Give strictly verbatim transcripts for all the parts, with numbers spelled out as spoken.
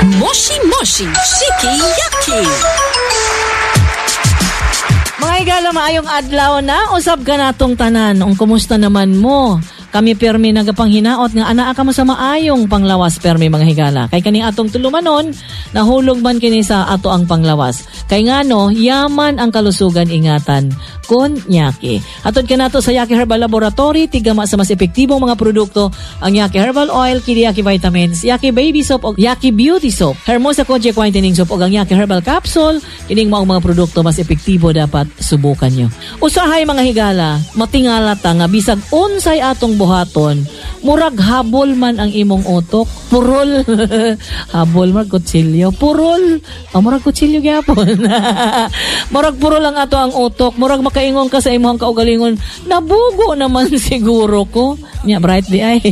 Moshi Moshi Shiki Yaki. Mga higala, maayong adlaw na. Usab ka natong tanan. Ang kumusta naman mo? Kami permi nagapanghinaot nga anaa ka mo sa maayong panglawas permi mga higala. Kay kani atong tulumanon, nahulog man kini sa ato ang panglawas. Kay ngano, yaman ang kalusugan ingatan kun Yaki. Atod ka nato sa Yaki Herbal Laboratory, tigama sa mas epektibong mga produkto, ang Yaki Herbal Oil, Kidi Yaki Vitamins, Yaki Baby Soap o Yaki Beauty Soap, Hermosa Kojic Whitening Soap o ang Yaki Herbal Capsule. Kining mga mga produkto mas epektibo dapat subukan nyo. Usahay mga higala, matingala ta nga bisag unsay atong buhaton, murag habol man ang imong utok, purol. Habol man kutsilyo, purol. Oh, murag kutsilyo gyapon. Murag purol ang ato ang utok, murag makaingon ka sa imong kaugalingon, nabugo naman siguro ko. Nya bright di ay.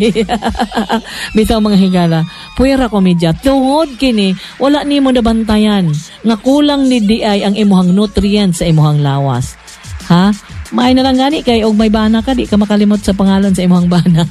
Bitaw mga higala, puwera komedya, tungod kini wala nimo nabantayan nga kulang ni di ay ang imuhang nutrients sa imuhang lawas. Ha? May na lang gani kay og may bana ka, di ka makalimot sa pangalan sa imong bana.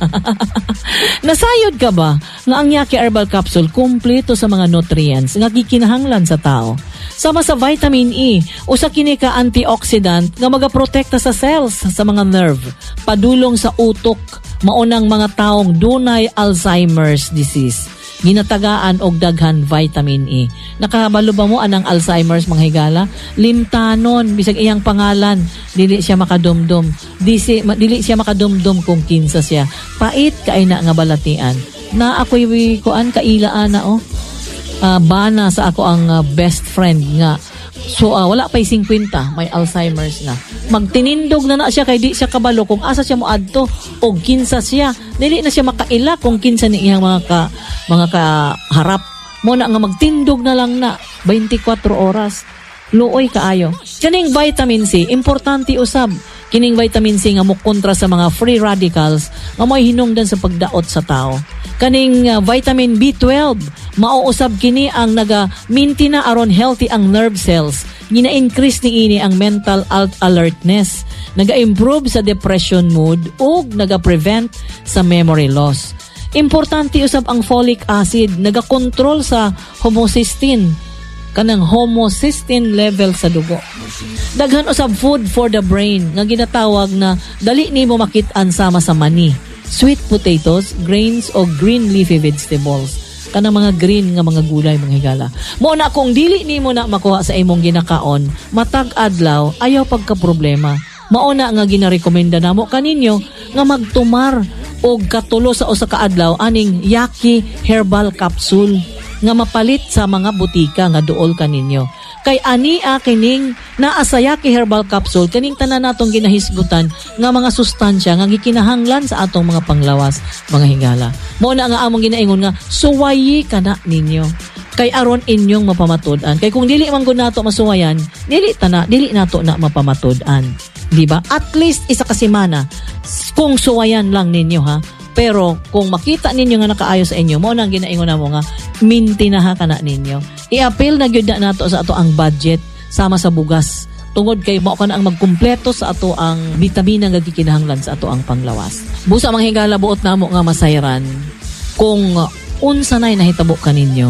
Nasayod ka ba nga ang Yaki Herbal Capsule kumpleto sa mga nutrients nga gikinahanglan sa tao? Sama sa vitamin E, usa kini ka antioxidant nga magaprotekta sa cells sa mga nerve, padulong sa utok, maunang mga taong dunay Alzheimer's disease. Ginatagaan og daghan vitamin E. Nakabalo ba mo anang Alzheimer's mga higala? Limtanon, bisag iyang pangalan, dili siya makadumdum. Dili, dili siya makadumdum kung kinsa siya. Pait kay na nga balatian. Na ako'y kuan kailaan na oh. Uh, bana sa ako ang uh, best friend nga. So uh, wala pa'y fifty, may Alzheimer's na. Magtinindog na na siya kay di siya kabalo kung asa siya moadto o kinsa siya. Dili na siya makaila kung kinsa ni iyang mga ka, mga kaharap. Mo na nga magtindog na lang na twenty-four oras. Luoy kaayo. Kining vitamin C, importante usab. Kining vitamin C nga mo kontra sa mga free radicals nga may hinungdan sa pagdaot sa tao. Kaning uh, vitamin B twelve, mauusab kini ang naga-mintina aron healthy ang nerve cells. Gina-increase ni ini ang mental alertness, naga-improve sa depression mood ug naga-prevent sa memory loss. Importante usab ang folic acid, naga-control sa homocysteine, kanang homocysteine level sa dugo. Daghan usab food for the brain nga ginatawag na dali nimo makit-an sama sa mani. Sweet potatoes, grains o green leafy vegetables. Kanang mga green nga mga gulay mga higala. Mo na kung dili nimo na makuha sa imong ginakaon, matag adlaw ayaw pagka problema. Mao na nga ginarekomenda namo kaninyo nga magtumar og katulo sa usa ka adlaw aning Yaki Herbal Capsule nga mapalit sa mga butika nga duol kaninyo. Kay ani a kining naa sa Yaki Herbal Capsule kaning tanan natong ginahisgutan nga mga sustansya nga gikinahanglan sa atong mga panglawas mga higala. Mao na nga among ginaingon nga suwayi kana ninyo. Kay aron inyong mapamatud-an. Kay kung dili man gud nato masuwayan, dili ta na dili nato na mapamatud-an. Di ba? At least isa ka semana kung suwayan lang ninyo ha. Pero kung makita ninyo nga nakaayo sa inyo, mo nang ginaingon namo nga mintinaha kana ninyo. I-appeal na gyud na nato sa ato ang budget sama sa bugas. Tungod kay mao kana ang magkumpleto sa ato ang bitamina nga gikinahanglan sa ato ang panglawas. Busa mga higala buot namo nga masayran kung unsa nay nahitabo kaninyo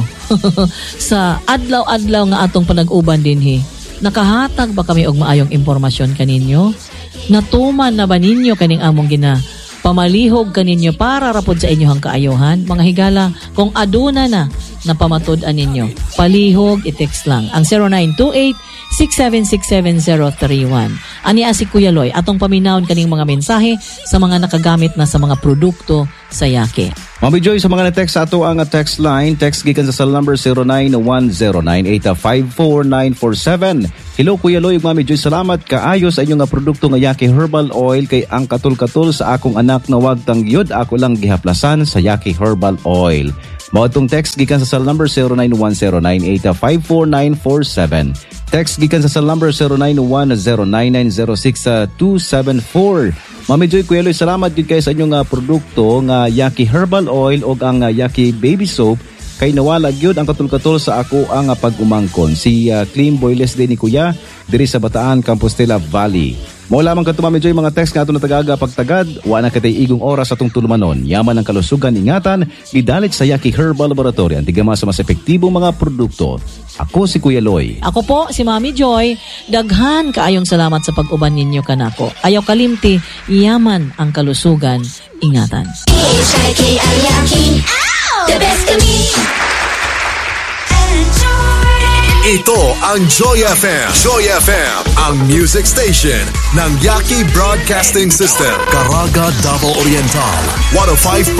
sa adlaw-adlaw nga atong panag-uban dinhi. Nakahatag ba kami og maayong impormasyon kaninyo? Natuman na ba ninyo kaning among gina pamalihog kaninyo para rapod sa inyong kaayohan? Mga higala, kung aduna na napamatud-an ninyo, palihog, i-text lang ang zero nine two eight, six seven six seven zero three one. Ani si Kuya Loy, atong paminawon kaning mga mensahe sa mga nakagamit na sa mga produkto sa Yaki. Mami Joy, sa mga na-text sa ato ang text line, text gikan sa cell number zero nine one zero nine eight five four nine four seven. Hello Kuya Loy, Mami Joy, salamat kaayo sa inyong nga produkto nga Yaki Herbal Oil kay ang katul-katul sa akong anak na wag tangyod ako lang gihaplasan sa Yaki Herbal Oil. Mao itong text gikan sa cell number zero nine one zero nine eight five four nine four seven. Text gikan sa cell number zero nine one zero nine nine zero six two seven four. Mami Joy, Kuya Loy, salamat din kayo sa inyong uh, produkto nga Yaki Herbal Oil o ang uh, Yaki Baby Soap kay nawala gyud ang katul-katul sa ako ang uh, pag-umangkon. Si uh, Clean Boyless din ni Kuya diri sa Bataan, Compostela Valley. Mao lamang kadto Mami Joy mga text nga ato natagaga pagtagad, wa na katay igong oras atong tulumanon. Yaman ang kalusugan ingatan, gidalit sa Yaki Herbal Laboratory ang tigama sa mas epektibong mga produkto. Ako si Kuya Loy. Ako po si Mami Joy. Daghan kaayong salamat sa pag-uban ninyo kanako. Ayaw kalimti, yaman ang kalusugan ingatan. H I K L Yaki. The best kami. Ito ang Joy F M. Joy F M, ang music station ng Yaki Broadcasting System. Caraga, Davao Oriental. one oh five point